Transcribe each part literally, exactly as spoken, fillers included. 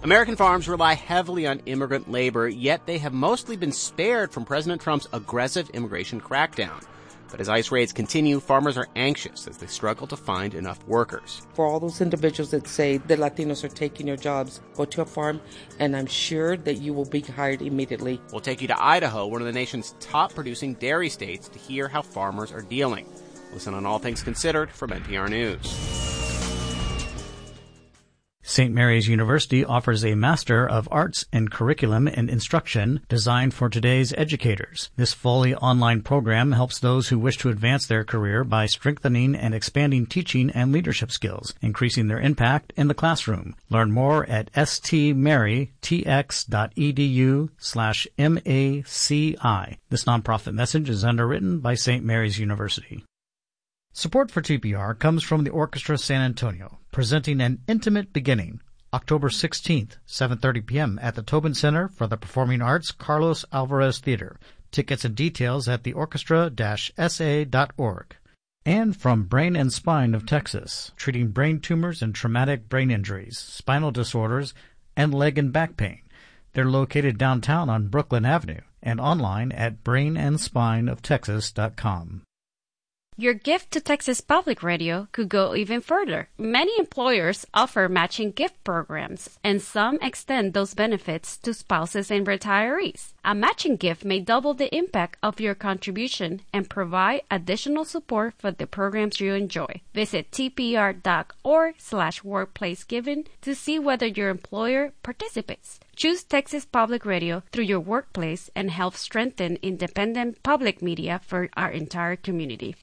American farms rely heavily on immigrant labor, yet they have mostly been spared from President Trump's aggressive immigration crackdown. But as ICE raids continue, farmers are anxious as they struggle to find enough workers. For all those individuals that say the Latinos are taking your jobs, go to a farm, and I'm sure that you will be hired immediately. We'll take you to Idaho, one of the nation's top-producing dairy states, to hear how farmers are dealing. Listen on All Things Considered from N P R News. Saint Mary's University offers a Master of Arts in Curriculum and Instruction designed for today's educators. This fully online program helps those who wish to advance their career by strengthening and expanding teaching and leadership skills, increasing their impact in the classroom. Learn more at stmarytx.edu slash MACI. This nonprofit message is underwritten by Saint Mary's University. Support for T P R comes from the Orchestra San Antonio, presenting An Intimate Beginning, October sixteenth, seven thirty p.m. at the Tobin Center for the Performing Arts Carlos Alvarez Theater. Tickets and details at the orchestra dash s a dot org. And from Brain and Spine of Texas, treating brain tumors and traumatic brain injuries, spinal disorders, and leg and back pain. They're located downtown on Brooklyn Avenue and online at brain and spine of texas dot com. Your gift to Texas Public Radio could go even further. Many employers offer matching gift programs, and some extend those benefits to spouses and retirees. A matching gift may double the impact of your contribution and provide additional support for the programs you enjoy. Visit tpr.org slash workplacegiving to see whether your employer participates. Choose Texas Public Radio through your workplace and help strengthen independent public media for our entire community.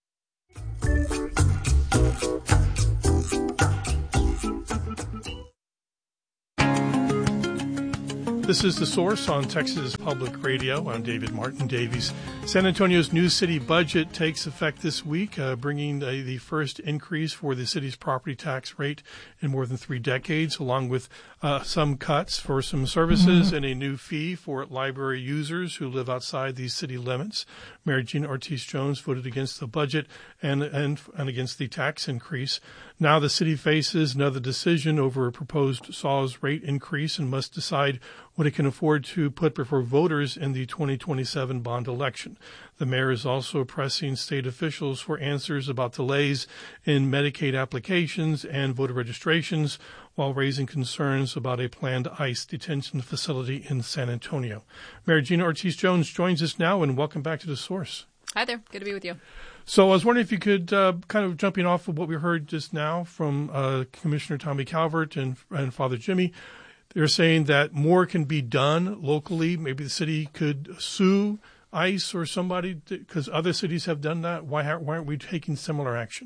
This is The Source on Texas Public Radio. I'm David Martin Davies. San Antonio's new city budget takes effect this week, uh, bringing uh, the first increase for the city's property tax rate in more than three decades, along with uh, some cuts for some services mm-hmm. and a new fee for library users who live outside these city limits. Mayor Gina Ortiz-Jones voted against the budget and, and, and against the tax increase. Now the city faces another decision over a proposed S A W's rate increase and must decide what it can afford to put before voters in the twenty twenty-seven bond election. The mayor is also pressing state officials for answers about delays in Medicaid applications and voter registrations, while raising concerns about a planned ICE detention facility in San Antonio. Mayor Gina Ortiz-Jones joins us now, and welcome back to The Source. Hi there. Good to be with you. So I was wondering if you could, uh, kind of jumping off of what we heard just now from uh, Commissioner Tommy Calvert and, and Father Jimmy, they're saying that more can be done locally. Maybe the city could sue ICE or somebody because other cities have done that. Why, why aren't we taking similar action?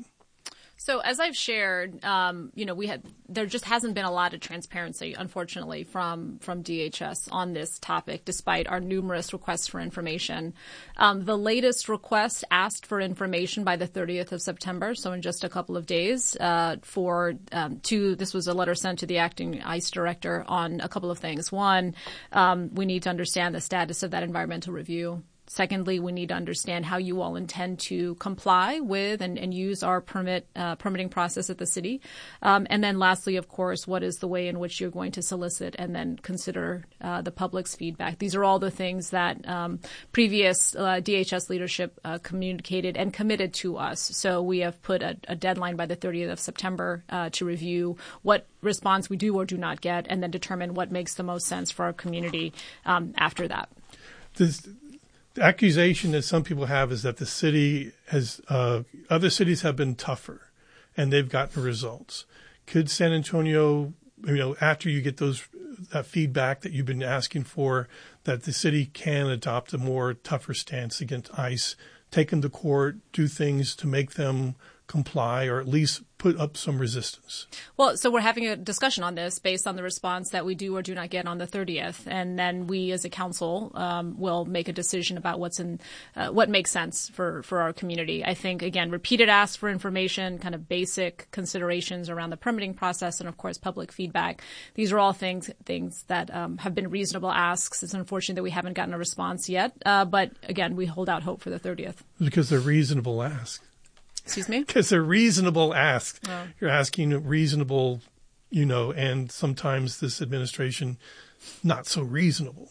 So as I've shared, um, you know, we had there just hasn't been a lot of transparency, unfortunately, from from D H S on this topic, despite our numerous requests for information. Um, the latest request asked for information by the thirtieth of September, so in just a couple of days. Uh, for um, two, this was a letter sent to the acting ICE director on a couple of things. One, um, we need to understand the status of that environmental review. Secondly, we need to understand how you all intend to comply with and, and use our permit uh, permitting process at the city. Um, and then lastly, of course, what is the way in which you're going to solicit and then consider uh, the public's feedback? These are all the things that um, previous uh, D H S leadership uh, communicated and committed to us. So we have put a, a deadline by the thirtieth of September uh, to review what response we do or do not get and then determine what makes the most sense for our community um, after that. This- The accusation that some people have is that the city has, uh, other cities have been tougher and they've gotten results. Could San Antonio, you know, after you get those, that feedback that you've been asking for, that the city can adopt a more tougher stance against ICE, take them to court, do things to make them comply or at least put up some resistance? Well, so we're having a discussion on this based on the response that we do or do not get on the thirtieth. And then we as a council um, will make a decision about what's in uh, what makes sense for, for our community. I think, again, repeated asks for information, kind of basic considerations around the permitting process and, of course, public feedback. These are all things things that um, have been reasonable asks. It's unfortunate that we haven't gotten a response yet. Uh, but, again, we hold out hope for the thirtieth. Because they're reasonable asks. Excuse me? Because they're reasonable asks. Oh. You're asking reasonable you know, and sometimes this administration not so reasonable.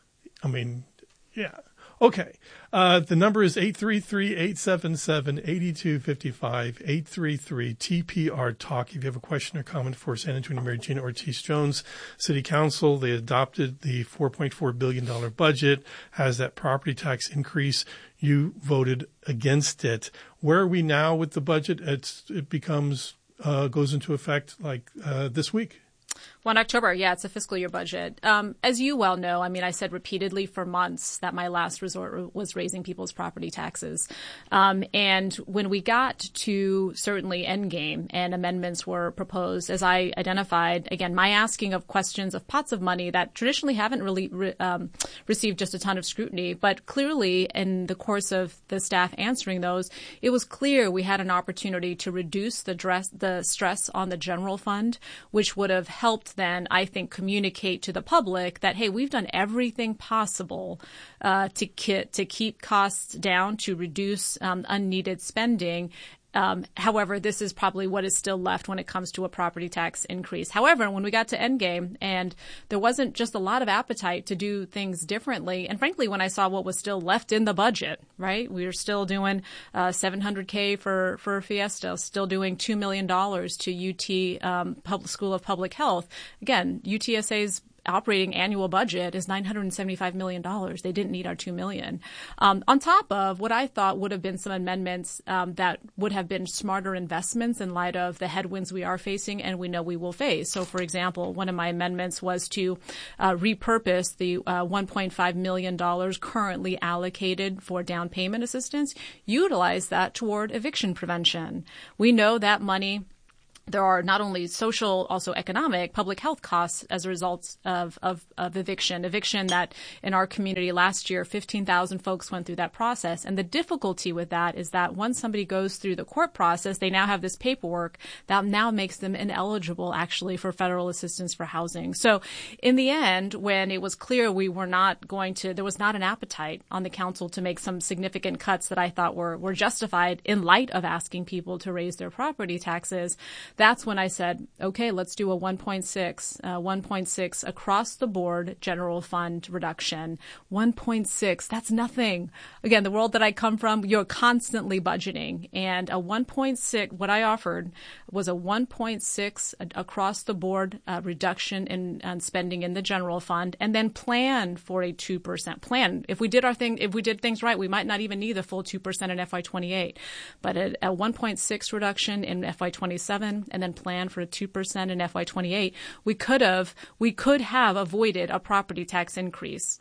I mean, yeah. Okay. Uh, the number is eight three three, eight seven seven, eight two five five, eight three three T P R Talk. If you have a question or comment for San Antonio Mayor Gina Ortiz-Jones, City Council, they adopted the four point four billion dollars budget, has that property tax increase. You voted against it. Where are we now with the budget? It's, it becomes, uh, goes into effect like uh, this week. One October, yeah, it's a fiscal year budget. Um, as you well know, I mean, I said repeatedly for months that my last resort was raising people's property taxes. Um, and when we got to certainly endgame and amendments were proposed, as I identified, again, my asking of questions of pots of money that traditionally haven't really re- um, received just a ton of scrutiny, but clearly in the course of the staff answering those, it was clear we had an opportunity to reduce the, dress, the stress on the general fund, which would have helped then, I think, communicate to the public that, hey, we've done everything possible uh, to, ki- to keep costs down, to reduce um, unneeded spending. Um, however, this is probably what is still left when it comes to a property tax increase. However, when we got to endgame and there wasn't just a lot of appetite to do things differently, and frankly, when I saw what was still left in the budget, right, we were still doing uh, seven hundred K for, for Fiesta, still doing two million dollars to U T um, Public School of Public Health. Again, U T S A's operating annual budget is nine hundred seventy-five million dollars. They didn't need our two million dollars. Um, on top of what I thought would have been some amendments um, that would have been smarter investments in light of the headwinds we are facing and we know we will face. So, for example, one of my amendments was to uh, repurpose the uh, one point five million dollars currently allocated for down payment assistance, utilize that toward eviction prevention. We know that money. There are not only social, also economic, public health costs as a result of, of, of eviction. Eviction that in our community last year, fifteen thousand folks went through that process. And the difficulty with that is that once somebody goes through the court process, they now have this paperwork that now makes them ineligible actually for federal assistance for housing. So in the end, when it was clear we were not going to, there was not an appetite on the council to make some significant cuts that I thought were, were justified in light of asking people to raise their property taxes, that's when I said, okay, let's do a one point six, uh, one point six across the board general fund reduction. one point six, that's nothing. Again, the world that I come from, you're constantly budgeting. And a one point six, what I offered was a one point six across the board uh, reduction in, in spending in the general fund, and then plan for a two percent plan. If we did our thing, if we did things right, we might not even need the full two percent in F Y twenty-eight. But a, a one point six reduction in F Y twenty-seven, and then plan for a two percent in F Y twenty-eight, we could have we could have avoided a property tax increase.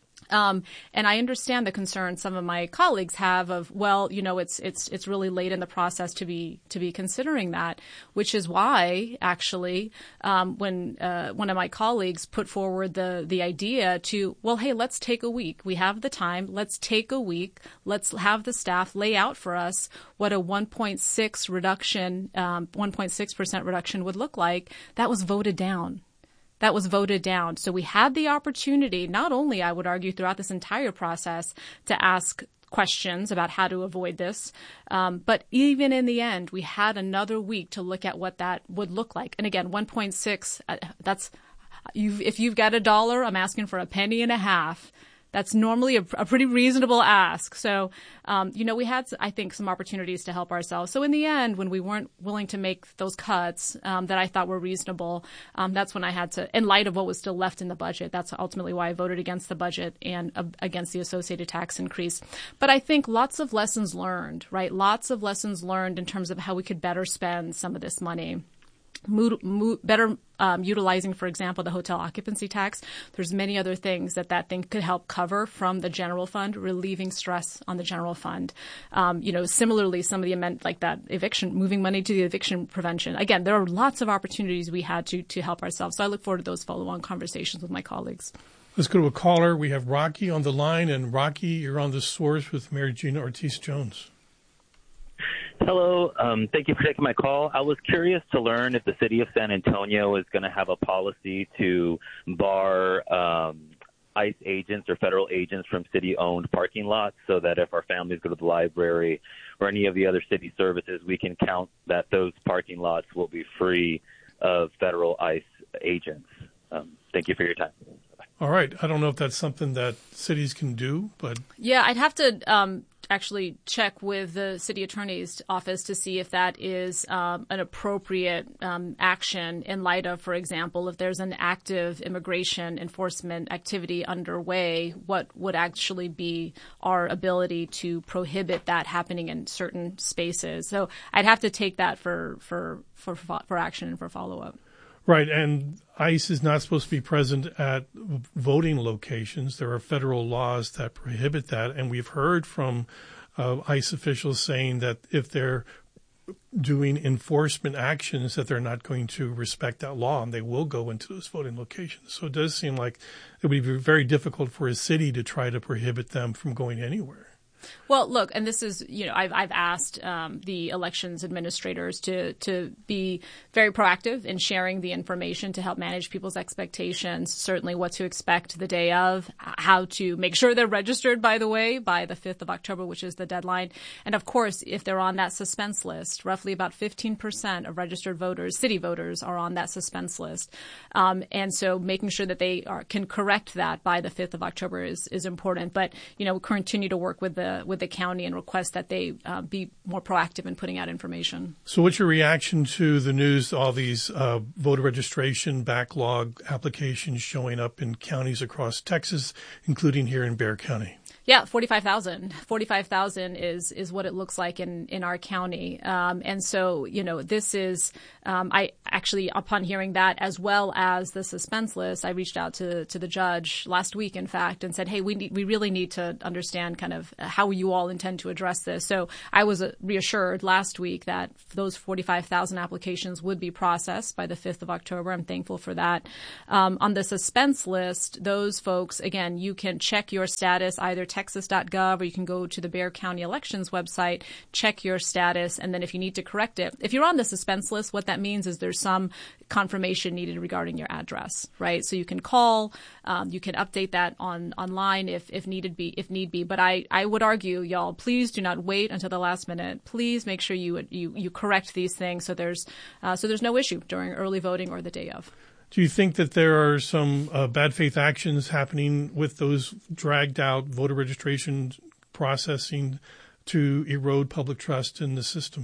Um, and I understand the concern some of my colleagues have of, well, you know, it's it's it's really late in the process to be to be considering that, which is why actually um, when uh, one of my colleagues put forward the the idea to, well, hey, let's take a week. We have the time. Let's take a week. Let's have the staff lay out for us what a one point six reduction, um, one point six percent reduction would look like. That was voted down. That was voted down. So we had the opportunity, not only, I would argue, throughout this entire process, to ask questions about how to avoid this, um, but even in the end, we had another week to look at what that would look like. And again, one point six, uh, that's you've, if you've got a dollar, I'm asking for a penny and a half. That's normally a, a pretty reasonable ask. So, um, you know, we had, I think, some opportunities to help ourselves. So in the end, when we weren't willing to make those cuts um, that I thought were reasonable, um, that's when I had to, in light of what was still left in the budget, that's ultimately why I voted against the budget and uh, against the associated tax increase. But I think lots of lessons learned, right? Lots of lessons learned in terms of how we could better spend some of this money. Mood, mood, better um, utilizing, for example, the hotel occupancy tax. There's many other things that that thing could help cover from the general fund, relieving stress on the general fund. Um, you know, similarly, some of the amend like that eviction, moving money to the eviction prevention. Again, there are lots of opportunities we had to to help ourselves. So I look forward to those follow-on conversations with my colleagues. Let's go to a caller. We have Rocky on the line, and Rocky, you're on The Source with Mayor Gina Ortiz-Jones. Hello. Um, thank you for taking my call. I was curious to learn if the city of San Antonio is going to have a policy to bar um, ICE agents or federal agents from city-owned parking lots so that if our families go to the library or any of the other city services, we can count that those parking lots will be free of federal ICE agents. Um, thank you for your time. All right. I don't know if that's something that cities can do, but yeah, I'd have to um, actually check with the city attorney's office to see if that is um, an appropriate um, action in light of, for example, if there's an active immigration enforcement activity underway, what would actually be our ability to prohibit that happening in certain spaces. So I'd have to take that for for for, for action and for follow-up. Right, and ICE is not supposed to be present at voting locations. There are federal laws that prohibit that, and we've heard from uh, ICE officials saying that if they're doing enforcement actions, that they're not going to respect that law, and they will go into those voting locations. So it does seem like it would be very difficult for a city to try to prohibit them from going anywhere. Well, look, and this is, you know, I've, I've asked um, the elections administrators to, to be very proactive in sharing the information to help manage people's expectations, certainly what to expect the day of, how to make sure they're registered, by the way, by the fifth of October, which is the deadline. And of course, if they're on that suspense list, roughly about fifteen percent of registered voters, city voters, are on that suspense list. Um, and so making sure that they are, can correct that by the fifth of October is, is important. But, you know, we continue to work with the with the county and request that they uh, be more proactive in putting out information. So what's your reaction to the news, all these uh, voter registration backlog applications showing up in counties across Texas, including here in Bexar County? Yeah, forty-five thousand. forty-five thousand is is what it looks like in, in our county. Um, and so, you know, this is, um, I actually, upon hearing that, as well as the suspense list, I reached out to, to the judge last week, in fact, and said, hey, we need, we really need to understand kind of how you all intend to address this. So I was uh, reassured last week that those forty-five thousand applications would be processed by the fifth of October. I'm thankful for that. Um, on the suspense list, those folks, again, you can check your status either texas dot gov or you can go to the Bexar County Elections website, check your status, and then if you need to correct it. If you're on the suspense list, what that means is there's some confirmation needed regarding your address, right? So you can call, um, you can update that on online if, if needed be, if need be. But I, I would argue, y'all, please do not wait until the last minute. Please make sure you you, you correct these things so there's uh, so there's no issue during early voting or the day of. Do you think that there are some uh, bad faith actions happening with those dragged out voter registration processing to erode public trust in the system?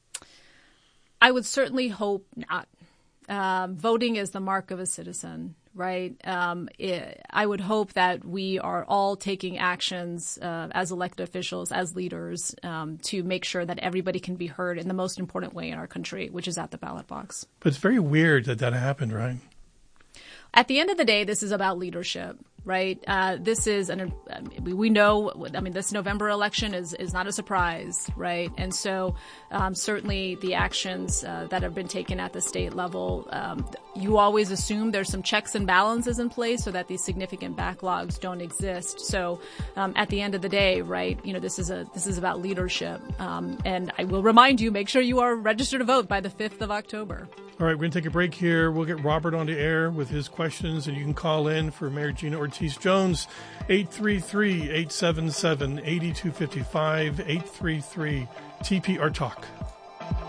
I would certainly hope not. Um, voting is the mark of a citizen, right? Um, it, I would hope that we are all taking actions uh, as elected officials, as leaders, um, to make sure that everybody can be heard in the most important way in our country, which is at the ballot box. But it's very weird that that happened, right? At the end of the day, this is about leadership, right? Uh, this is an, we know, I mean, this November election is, is not a surprise, right? And so um, certainly the actions uh, that have been taken at the state level, um, you always assume there's some checks and balances in place so that these significant backlogs don't exist. So um, at the end of the day, right, you know, this is a this is about leadership. Um, and I will remind you, make sure you are registered to vote by the fifth of October. All right, we're going to take a break here. We'll get Robert on the air with his questions, and you can call in for Mayor Gina Ortiz-Jones, eight three three, eight seven seven, eight two five five, eight three three T P R Talk.